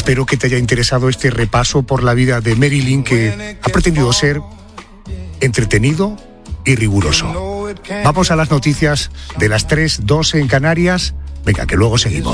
Espero que te haya interesado este repaso por la vida de Marilyn, que ha pretendido ser entretenido y riguroso. Vamos a las noticias de las 3:12 en Canarias. Venga, que luego seguimos.